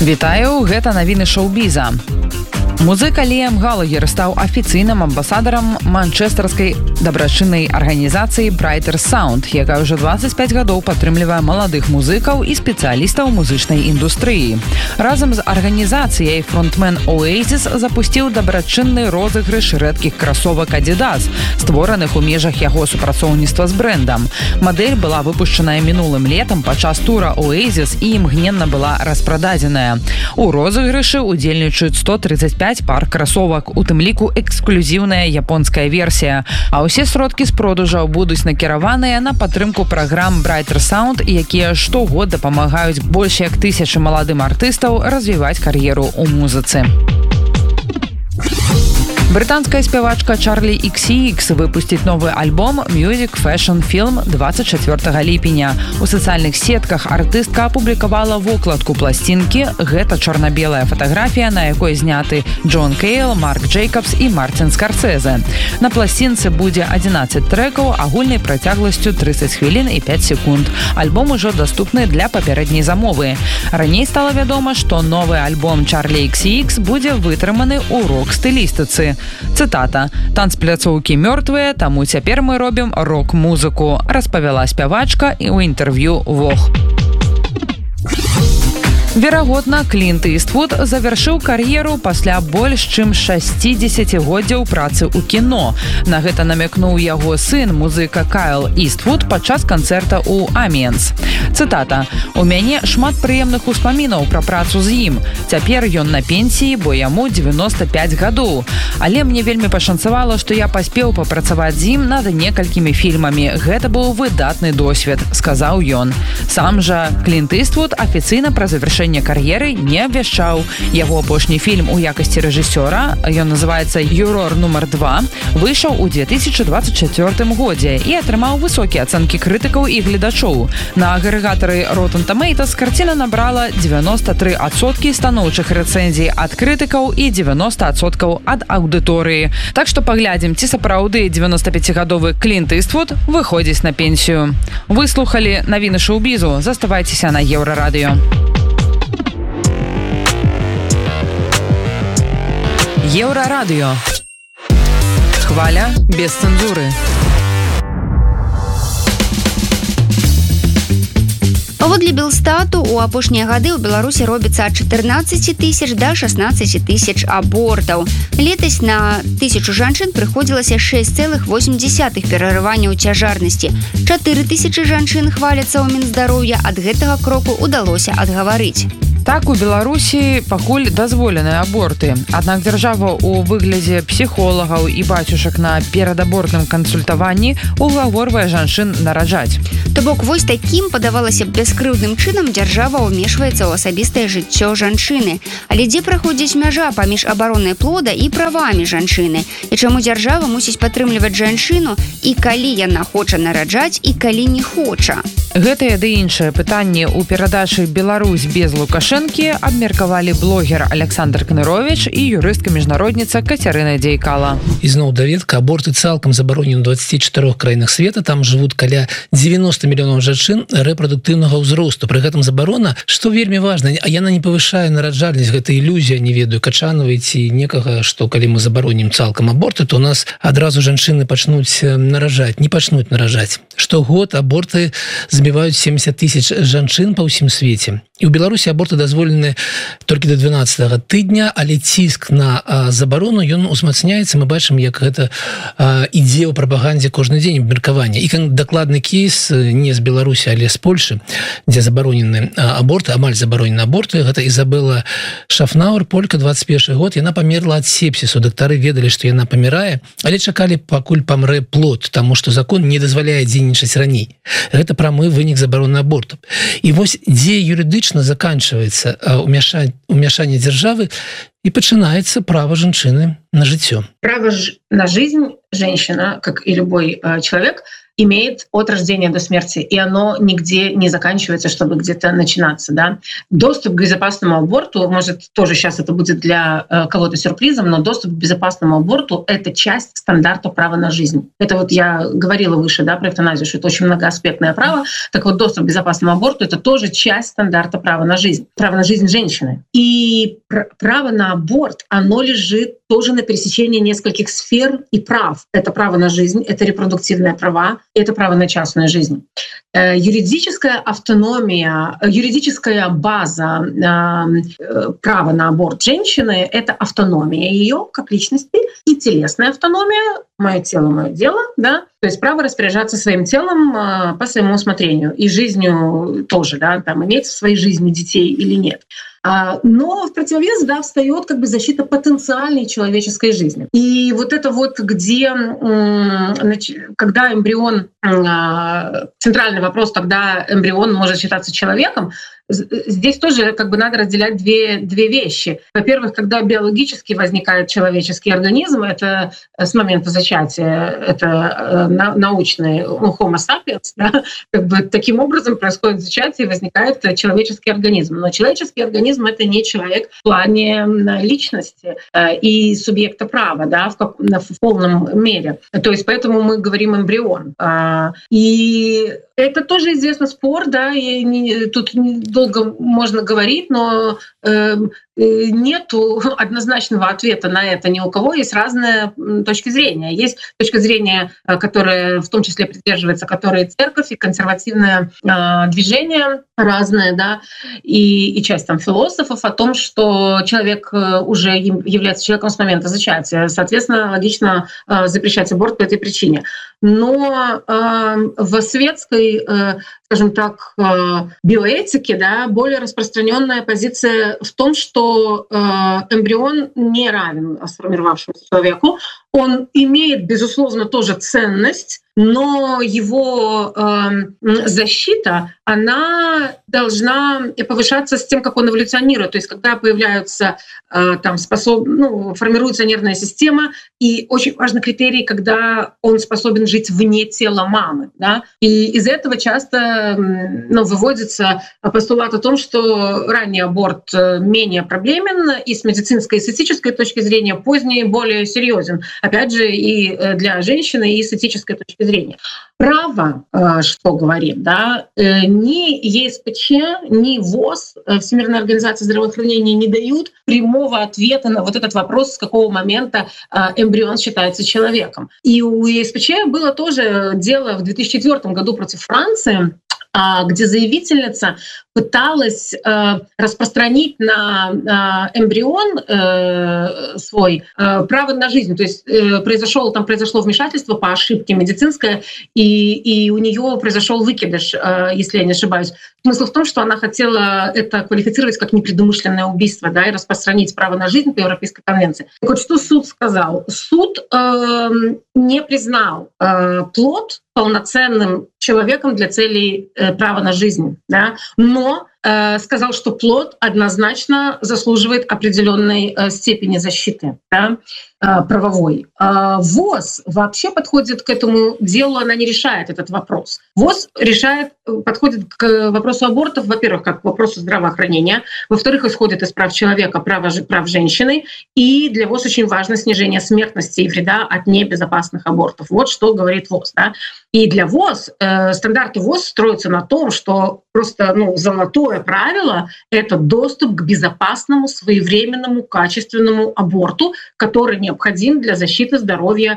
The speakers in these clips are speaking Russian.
Вітаю, гэта навіны шоу-біза. Музыка Ліам Галагер стаў афіцыйным амбасадарам манчэстэрскай дабрачыннай арганізацыі Brighter Sound, якая ўжо 25 гадоў падтрымлівае маладых музыкаў і спецыялістаў музычнай індустрыі. Разам з арганізацыяй фронтмен Oasis запусціў дабрачынны розыгрыш рэдкіх красовак Adidas, створаных у межах яго супрацоўніцтва з брэндам. Мадэль была выпушчаная мінулым летам падчас тура Oasis і імгненна была распрададзеная. У розыгрышы удзельнічаюць 135 пар красовак, у тым ліку эксклюзіўная японская версія. А ўсе сродкі з продажаў будуць накіраваныя на падтрымку праграм Brighter Sound, якія штогод дапамагаюць больш як 1000 маладым артыстаў развіваць кар'еру ў музыцы. Брытанская спявачка Чарлі XCX выпусціць новы альбом Music Fashion Film 24 ліпеня. У сацыяльных сетках артыстка апублікавала вокладку пласцінкі. Гэта чорна-белая фатаграфія, на якой зняты Джон Кейл, Марк Джейкабс і Мартин Скарсезе. На пласцінцы будзе 11 трэкаў агульнай працягласцю 30 хвілін і 5 секунд. Альбом ужо даступны для папярэдняй замовы. Раней стала вядома, што новы альбом Чарлі XCX будзе вытрыманы ў рок-стылістыцы. Цытата: «Танцпляцоўкі мёртвыя, таму цяпер мы робім рок-музыку», распавяла спявачка і ў інтэрв'ю Vogue. Верагодна, Клінт Іствуд завяршыў кар'еру пасля больш чым 60годдзяў працы ў кіно. На гэта намякнуў яго сын, музыка Кайл Іствуд, падчас канцэрта ў Аміенс. Цытата: «У мяне шмат прыемных успамінаў пра працу з ім. Цяпер ён на пенсіі, бо яму 95 гадоў. Але мне вельмі пашанцавала, што я паспеў папрацаваць з ім над некалькімі фільмамі. Гэта быў выдатны досвед», сказаў ён. Сам жа Клінт Іствуд афіцыйна пра завяршэнне кар'еры не абвяшчаў. Яго апошні фільм у якасці рэжысёра, ён называецца «Юрор нумар 2», выйшаў у 2024 годзе і атрымаў высокія ацэнкі крытыкаў і гледачоў. На агрэгатары Rotten Tomatoes карціна набрала 93% станоўчых рэцэнзій ад крытыкаў і 90% ад аўдыторыі. Так што паглядзім, ці сапраўды 95гадовы Клінт Іствуд выходзіць на пенсію. Выслухалі навіны шоу-бізу. Заставайцеся на Еўрарадыё. Еўрарадыё. Хваля без цэнзуры. Паводле Белстату, у апошнія гады ў Беларусі робіцца ад 14 тысяч да 16 тысяч абортаў. Летась на 1000 жанчын прыходзілася 6,8 перарыванняў цяжарнасці. 4000 жанчын хваляцца ў Мінздароўя, ад гэтага кроку ўдалося адгаварыць. Так, у Беларусі пакуль дазволеныя аборты. Аднак дзяржава ў выглядзе псіхолагаў і бацюшак на перадабортным кансультаванні угаворвае жанчын нараджаць. То бок, вось такім, падавалася б, бяскрыўдным чынам дзяржава ўмешваецца ў асабістае жыццё жанчыны. Але дзе праходзіць мяжа паміж абаронай плода і правамі жанчыны? І чаму дзяржава мусіць падтрымліваць жанчыну і калі яна хоча нараджаць, і калі не хоча? Гэтае ды іншае пытанне ў перадачы «Беларусь без Лукашэнкі» абмеркавалі блогер Александр Кнырович і юрыстка-міжнародніца Кацярына Дзейкала. Ізноў даведка: аборты цалкам забаронены ў 24 краінах света, там жывуць каля 90 мільёнаў жанчын рэпрадуктыўнага ўзросту. Пры гэтым забарона, што вельмі важна, яна не павышае нараджальнасць. Гэта ілюзія, не ведаю, Качанавай ці некага, што калі мы забаронім цалкам аборты, то у нас адразу жанчыны пачнуць нараджаць, не пачнуць нараджаць. Штогод аборты збіваюць 70 тысяч жанчын па ўсім свеце. І ў Беларусі аборты дазволены толькі да 12-го тыдня, але ціск на забарону, ён узмацняецца. Мы бачым, як гэта ідзе ў прапагандзе кожны дзень абмеркавання. І дакладны кейс не з Беларусі, але з Польшы, дзе забаронены аборты, амаль забаронены аборты. Гэта Ізабела Шафнауэр, полька, 21 год. Яна памерла ад сепсісу. Дактары ведалі, што яна памірае, але чакалі, пакуль памрэ плод, таму што закон не дазваляе дзейнічаць раней. Гэта прамы вынік забароны абортаў. І вось дзе юрыдычна заканчивается умешание державы и начинается право женщины на житье. Право на жизнь женщина, как и любой человек, имеет от рождения до смерти, и оно нигде не заканчивается, чтобы где-то начинаться. Да? Доступ к безопасному аборту, может, тоже сейчас это будет для кого-то сюрпризом, но доступ к безопасному аборту — это часть стандарта права на жизнь. Это вот я говорила выше, да, про эвтаназию, что это очень многоаспектное право. Так вот, доступ к безопасному аборту — это тоже часть стандарта права на жизнь женщины. И право на аборт, оно лежит тоже на пересечении нескольких сфер и прав. Это право на жизнь, это репродуктивные права, это право на частную жизнь. Юридическая автономия, юридическая база права на аборт женщины — это автономия ее как личности и телесная автономия, мое тело, мое дело, да, то есть право распоряжаться своим телом по своему усмотрению и жизнью тоже, да, там иметь в своей жизни детей или нет. Но в противовес, да, встает как бы защита потенциальной человеческой жизни. И вот это вот, где, когда эмбрион, центральный вопрос, когда эмбрион может считаться человеком, здесь тоже как бы надо разделять две вещи. Во-первых, когда биологически возникает человеческий организм, это с момента зачатия, это научный Homo sapiens, да, как бы таким образом происходит зачатие, возникает человеческий организм. Но человеческий организм — это не человек в плане личности и субъекта права, да, в полном мере. То есть поэтому мы говорим эмбрион. И это тоже известный спор, да, и тут долго можно говорить, но нету однозначного ответа на это ни у кого. Есть разные точки зрения. Есть точка зрения, которая в том числе придерживается, которой церковь и консервативное движение разное, да, и часть там философов о том, что человек уже является человеком с момента зачатия. Соответственно, логично запрещать аборт по этой причине. Но в светской, скажем так, биоэтике, да, более распространенная позиция в том, что эмбрион не равен сформировавшемуся человеку. Он имеет, безусловно, тоже ценность, но его защита, она должна повышаться с тем, как он эволюционирует. То есть когда появляются, там, формируется нервная система, и очень важный критерий, когда он способен жить вне тела мамы. Да? И из этого часто выводится постулат о том, что ранний аборт менее проблемен, и с медицинской, и с этической точки зрения поздний более серьезен. Опять же, и для женщины, и с этической точки зрения. Право, что говорит, да, ни ЕСПЧ, ни ВОЗ, Всемирная организация здравоохранения, не дают прямого ответа на вот этот вопрос, с какого момента эмбрион считается человеком. И у ЕСПЧ было тоже дело в 2004 году против Франции, где заявительница пыталась распространить на эмбрион свой право на жизнь. То есть произошло вмешательство по ошибке медицинское, и у нее произошел выкидыш, если я не ошибаюсь. Смысл в том, что она хотела это квалифицировать как непредумышленное убийство, да, и распространить право на жизнь по Европейской конвенции. Так вот, что суд сказал? Суд не признал плод полноценным человеком для целей права на жизнь, да, но сказал, что плод однозначно заслуживает определенной степени защиты, да, правовой. ВОЗ вообще подходит к этому делу, она не решает этот вопрос. ВОЗ подходит к вопросу абортов, во-первых, как к вопросу здравоохранения, во-вторых, исходит из прав человека, прав женщины, и для ВОЗ очень важно снижение смертности и вреда от небезопасных абортов. Вот что говорит ВОЗ. Да? И для ВОЗ, стандарты ВОЗ строятся на том, что просто золотое правило — это доступ к безопасному, своевременному, качественному аборту, который необходим для защиты здоровья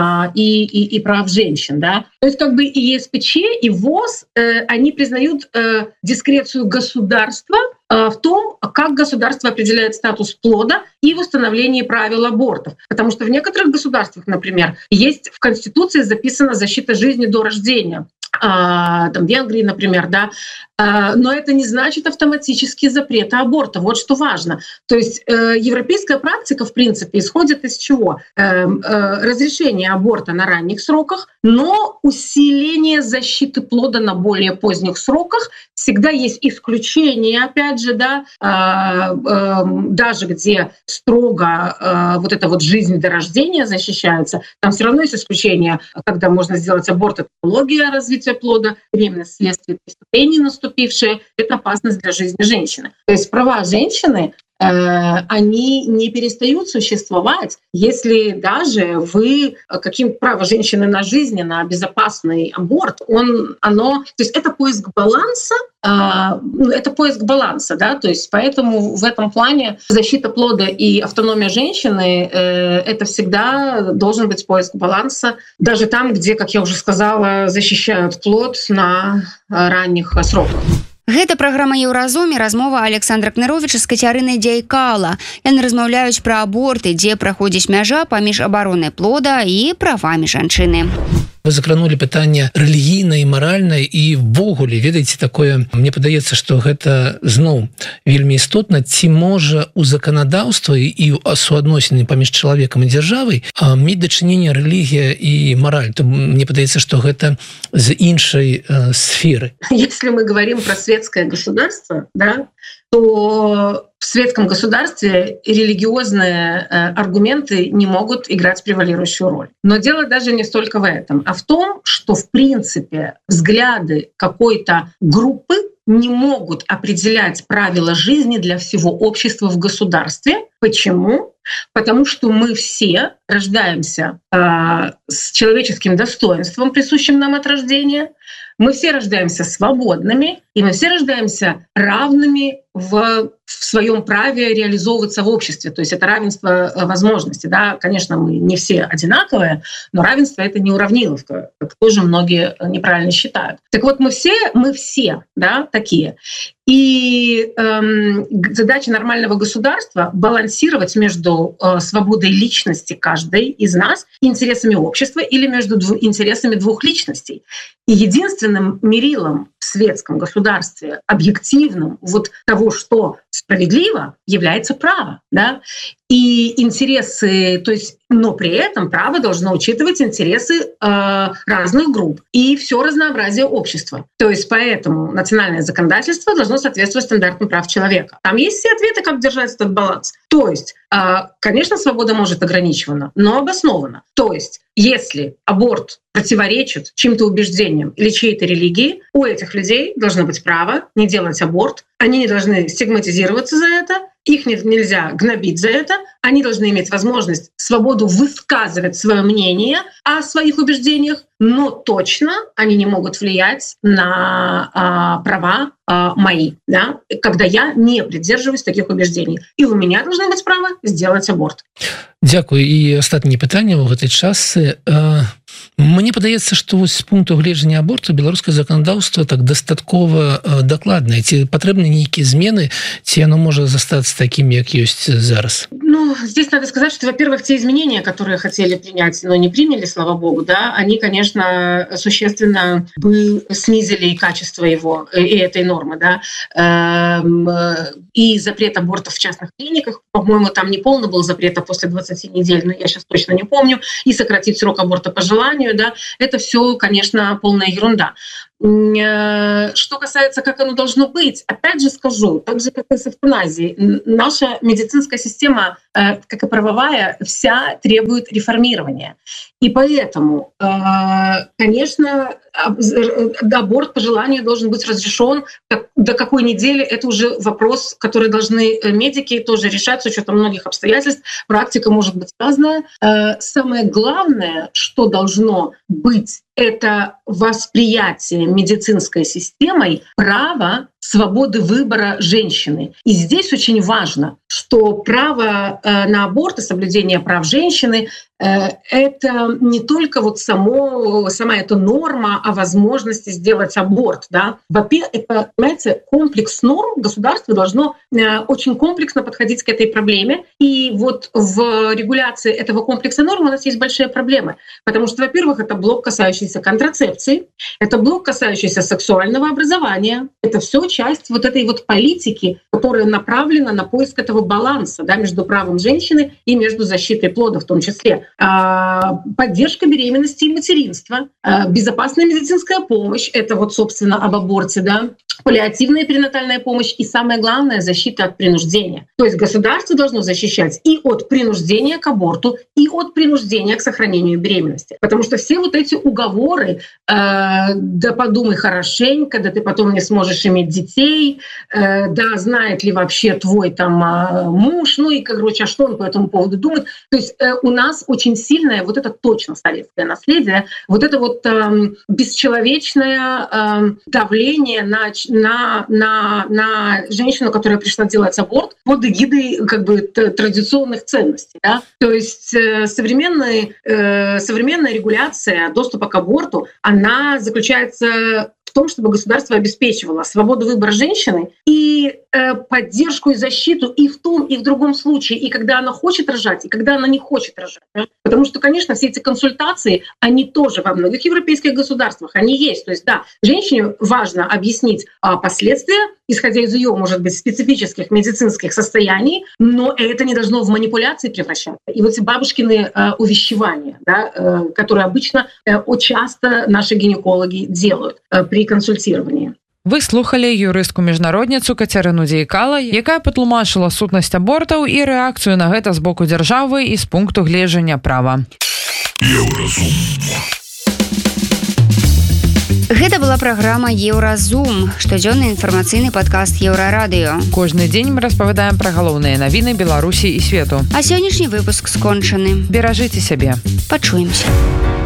и прав женщин. Да? То есть как бы и ЕСПЧ, и ВОЗ, они признают дискрецию государства в том, как государство определяет статус плода и в установлении правил абортов. Потому что в некоторых государствах, например, есть в Конституции записана защита жизни до рождения. там, Венгрии, например, да, но это не значит автоматически запрета аборта. Вот что важно. То есть европейская практика, в принципе, исходит из чего? Разрешение аборта на ранних сроках, но усиление защиты плода на более поздних сроках. Всегда есть исключения, опять же, да, даже где строго вот эта вот жизнь до рождения защищается, там все равно есть исключения, когда можно сделать аборт, это патология развития плода, беременность вследствие преступлений наступившие, это опасность для жизни женщины. То есть права женщины они не перестают существовать, если даже вы каким право женщины на жизнь, на безопасный аборт, то есть это поиск баланса, да, то есть поэтому в этом плане защита плода и автономия женщины это всегда должен быть поиск баланса, даже там, где, как я уже сказала, защищают плод на ранних сроках. Гэта праграма Еўразум і размова Александра Кныровіча з Кацярынай Дзяйкала. Яны размаўляюць пра аборты, дзе праходзіць мяжа паміж абаронай плода і правамі жанчыны. Вы закранули пытанне рэлігійнае і маральнае і ввогуле, ведаеце, такое, мне падаецца, што гэта зноў вельмі істотна, ці можа у заканадаўстве і ў суадносіны паміж чалавекам і дзяржавай мець дачыненне рэлігія і мараль. То мне падаецца, што гэта з іншай сферы. Если мы говорим про светское государство, да, то в светском государстве религиозные аргументы не могут играть превалирующую роль. Но дело даже не столько в этом, а в том, что в принципе взгляды какой-то группы не могут определять правила жизни для всего общества в государстве. Почему? Потому что мы все рождаемся с человеческим достоинством, присущим нам от рождения. Мы все рождаемся свободными, и мы все рождаемся равными в своем праве реализовываться в обществе. То есть это равенство возможностей. Да? Конечно, мы не все одинаковые, но равенство — это не уравниловка, как тоже многие неправильно считают. Так вот, мы все да, такие. И задача нормального государства — балансировать между свободой личности каждой из нас и интересами общества или между интересами двух личностей. И единственным мерилом в светском государстве, объективным вот того, что справедливо, является право. Да? И интересы, то есть, но при этом право должно учитывать интересы разных групп и все разнообразие общества. То есть поэтому национальное законодательство должно соответствовать стандартам прав человека. Там есть все ответы, как держать этот баланс. То есть, конечно, свобода может ограничивана, но обоснована. То есть, если аборт противоречит чьим-то убеждениям или чьей-то религии, у этих людей должно быть право не делать аборт, они не должны стигматизироваться за это, их нельзя гнобить за это, они должны иметь возможность, свободу высказывать свое мнение о своих убеждениях, но точно они не могут влиять на права мои, да, когда я не придерживаюсь таких убеждений. И у меня должно быть право сделать аборт. Дзякуй. І астатняе пытанне ў гэтай часы. Мне падаецца, што вось з пункту гледжання аборту беларускае заканадаўства так дастаткова дакладнае. Ці патрэбны нейкія змены, ці оно можа застацца таким, як ёсць зараз? Ну, здесь надо сказать, что, во-первых, те изменения, которые хотели принять, но не приняли, слава богу, да, они, конечно, существенно бы снизили и качество его, и этой нормы, да. И запрет абортов в частных клиниках, по-моему, там не полный был запрет, а после 20 недель, но я сейчас точно не помню, и сократить срок аборта по желанию, да, это все, конечно, полная ерунда. Что касается, как оно должно быть, опять же скажу, так же, как и с эвтаназией, наша медицинская система, как и правовая, вся требует реформирования. И поэтому, конечно, аборт по желанию должен быть разрешен. До какой недели — это уже вопрос, который должны медики тоже решать с учетом многих обстоятельств. Практика может быть разная. Самое главное, что должно быть, это восприятие медицинской системой права свободы выбора женщины. И здесь очень важно, что право на аборт и соблюдение прав женщины это не только вот сама эта норма о возможности сделать аборт. Да? Во-первых, это, понимаете, комплекс норм. Государство должно очень комплексно подходить к этой проблеме. И вот в регуляции этого комплекса норм у нас есть большие проблемы. Потому что, во-первых, это блок, касающийся контрацепции, это блок, касающийся сексуального образования. Это все часть вот этой вот политики, которая направлена на поиск этого баланса, да, между правом женщины и между защитой плода в том числе. Поддержка беременности и материнства, безопасная медицинская помощь, это вот, собственно, об аборте, да, паллиативная перинатальная помощь и, самое главное, защита от принуждения. То есть государство должно защищать и от принуждения к аборту, и от принуждения к сохранению беременности. Потому что все вот эти уговоры, да подумай хорошенько, да ты потом не сможешь иметь детей, да знает ли вообще твой там муж, ну и, короче, а что он по этому поводу думает. То есть у нас очень сильное, вот это точно советское наследие, вот это вот бесчеловечное давление на женщину, которая пришла делать аборт под эгидой как бы традиционных ценностей. Да? То есть современная регуляция доступа к аборту, она заключается в том, чтобы государство обеспечивало свободу выбора женщины и поддержку и защиту и в том, и в другом случае, и когда она хочет рожать, и когда она не хочет рожать. Да? Потому что, конечно, все эти консультации, они тоже во многих европейских государствах, они есть. То есть, да, женщине важно объяснить последствия, исходя из ее, может быть, специфических медицинских состояний, но это не должно в манипуляции превращаться. И вот эти бабушкины увещевания, да, которые обычно очень часто наши гинекологи делают при консультировании. Вы слухали юрыстку-міжнародніцу Кацярыну Дзейкала, якая патлумачыла сутнасць абортаў і рэакцыю на гэта з боку дзяржавы і з пункту гледжання права. Гэта была праграма Еўразум, штодзённы інфармацыйны падкаст Еўрарадыё. Кожны дзень мы распавядаем пра галоўныя навіны Беларусі і свету. А сённяшні выпуск скончаны. Беражыце сябе. Пачуемся.